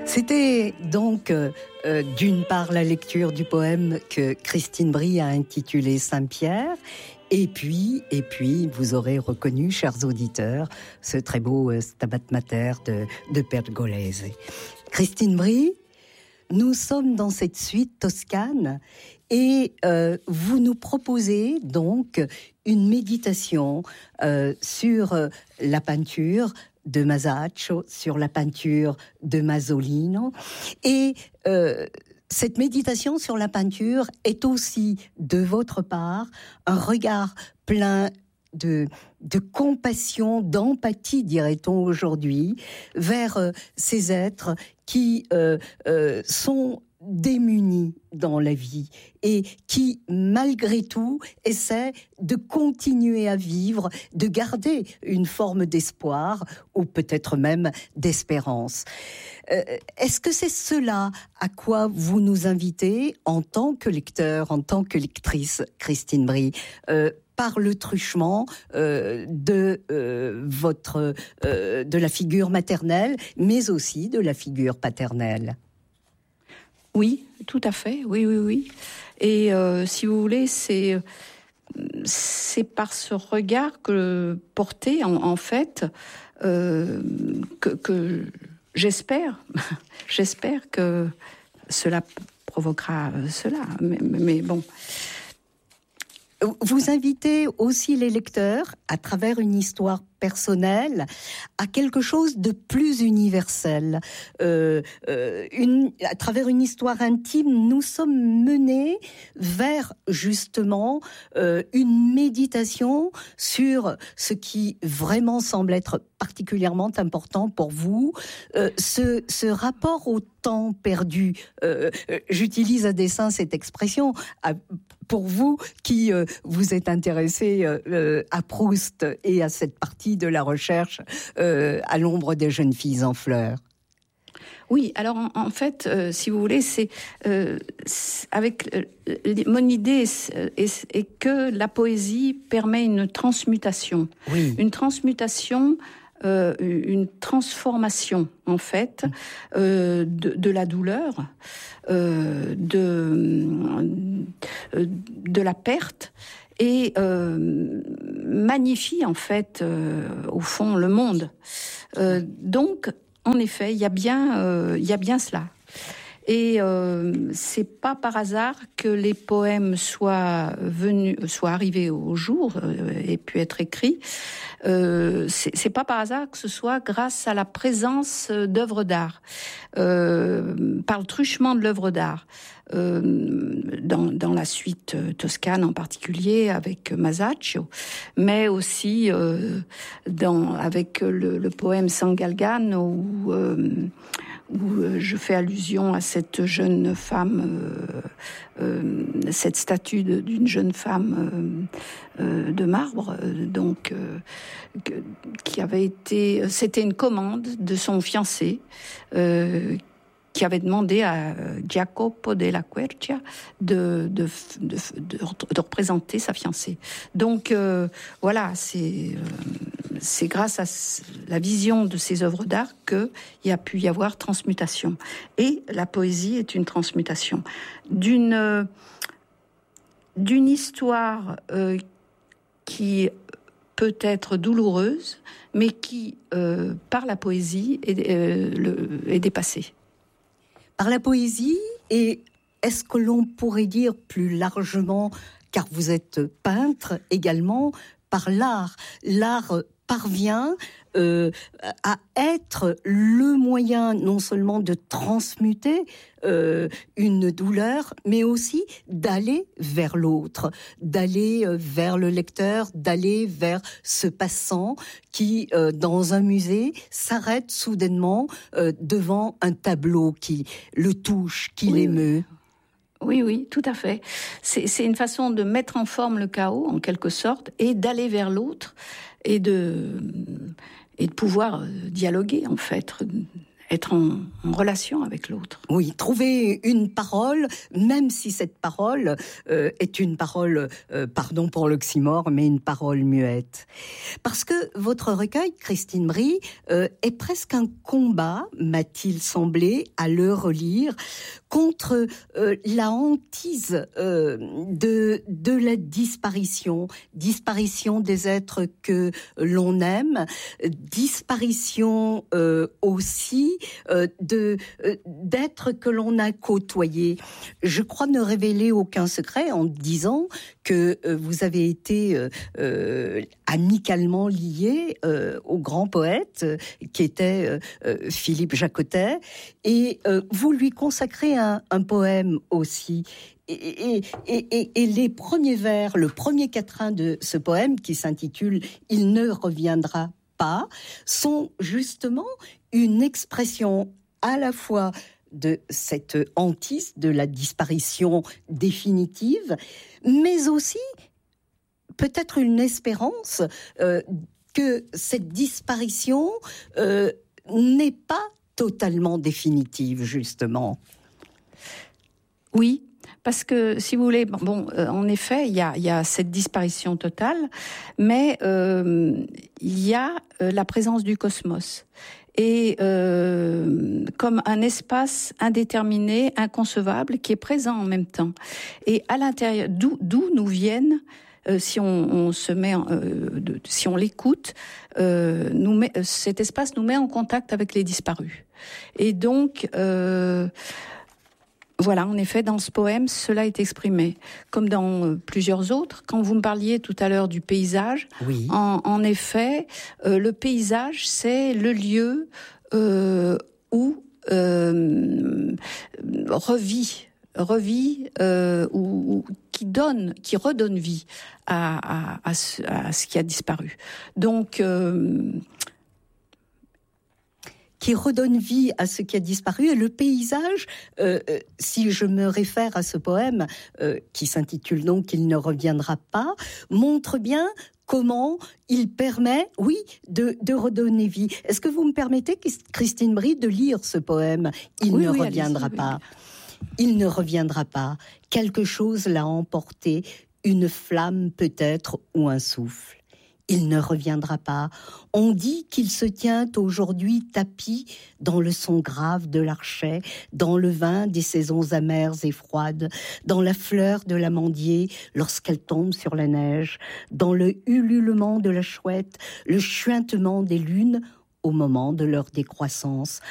C'était donc d'une part la lecture du poème que Christine Brie a intitulé Saint-Pierre, et puis vous aurez reconnu, chers auditeurs, ce très beau Stabat Mater de Pergolese. Christine Brie, nous sommes dans cette suite toscane et vous nous proposez donc une méditation sur la peinture de Masaccio, sur la peinture de Masolino. Et cette méditation sur la peinture est aussi, de votre part, un regard plein de compassion, d'empathie, dirait-on aujourd'hui, vers ces êtres qui sont démunis dans la vie et qui, malgré tout, essaient de continuer à vivre, de garder une forme d'espoir ou peut-être même d'espérance. Est-ce que c'est cela à quoi vous nous invitez en tant que lecteur, en tant que lectrice, Christine Brie, par le truchement de la figure maternelle, mais aussi de la figure paternelle? Oui, tout à fait, oui. Et si vous voulez, c'est par ce regard porté, en fait, que j'espère que cela provoquera cela. Mais bon. Vous invitez aussi les lecteurs, à travers une histoire personnelle, à quelque chose de plus universel. À travers une histoire intime, nous sommes menés vers justement une méditation sur ce qui vraiment semble être particulièrement important pour vous, ce rapport au temps perdu. J'utilise à dessein cette expression pour vous qui vous êtes intéressé à Proust et à cette partie de la recherche à l'ombre des jeunes filles en fleurs. Oui, alors en fait, si vous voulez, c'est avec mon idée est que la poésie permet une transmutation, une transmutation. Une transformation en fait de la douleur, de la perte et magnifie en fait au fond le monde. Donc en effet il y a bien cela. Et c'est pas par hasard que les poèmes soient arrivés au jour et pu être écrits. C'est pas par hasard que ce soit grâce à la présence d'œuvres d'art, par le truchement de l'œuvre d'art. Dans la suite toscane en particulier avec Masaccio, mais aussi avec le poème San Galgano où je fais allusion à cette jeune femme, cette statue d'une jeune femme de marbre, donc qui avait été, c'était une commande de son fiancé, qui avait demandé à Jacopo della Quercia de représenter sa fiancée. Donc voilà, c'est grâce à la vision de ces œuvres d'art qu'il y a pu y avoir transmutation. Et la poésie est une transmutation d'une histoire qui peut être douloureuse, mais qui, par la poésie, est dépassée. Par la poésie, et est-ce que l'on pourrait dire plus largement, car vous êtes peintre également, par l'art. L'art parvient à être le moyen non seulement de transmuter une douleur, mais aussi d'aller vers l'autre, d'aller vers le lecteur, d'aller vers ce passant qui, dans un musée, s'arrête soudainement devant un tableau qui le touche, qui l'émeut. Oui, tout à fait. C'est une façon de mettre en forme le chaos, en quelque sorte, et d'aller vers l'autre, et de pouvoir dialoguer, en fait, être en relation avec l'autre. Oui, trouver une parole, même si cette parole est une parole, pardon pour l'oxymore, mais une parole muette. Parce que votre recueil, Christine Brie, est presque un combat, m'a-t-il semblé, à le relire, contre la hantise de la disparition des êtres que l'on aime, disparition aussi d'êtres que l'on a côtoyés. Je crois ne révéler aucun secret en disant que vous avez été amicalement lié au grand poète qui était Philippe Jacotet, et vous lui consacrez un poème aussi. Et les premiers vers, le premier quatrain de ce poème qui s'intitule « Il ne reviendra pas » sont justement une expression à la fois de cette hantise, de la disparition définitive, mais aussi peut-être une espérance que cette disparition n'est pas totalement définitive, justement. Oui, parce que, si vous voulez, en effet, il y a cette disparition totale, mais il y a la présence du cosmos. Et comme un espace indéterminé, inconcevable, qui est présent en même temps. Et à l'intérieur, d'où nous viennent, si on se met, si on l'écoute, cet espace nous met en contact avec les disparus. Et donc, voilà, en effet, dans ce poème, cela est exprimé. Comme dans plusieurs autres. Quand vous me parliez tout à l'heure du paysage, oui. En effet, le paysage, c'est le lieu où revit ou qui redonne vie à ce qui a disparu. Donc qui redonne vie à ce qui a disparu. Et le paysage, si je me réfère à ce poème, qui s'intitule donc « Il ne reviendra pas », montre bien comment il permet, oui, de redonner vie. Est-ce que vous me permettez, Christine Brie, de lire ce poème « Il ne reviendra pas ». Il ne reviendra pas. Quelque chose l'a emporté, une flamme peut-être ou un souffle. Il ne reviendra pas. On dit qu'il se tient aujourd'hui tapi dans le son grave de l'archet, dans le vin des saisons amères et froides, dans la fleur de l'amandier lorsqu'elle tombe sur la neige, dans le ululement de la chouette, le chuintement des lunes au moment de leur décroissance,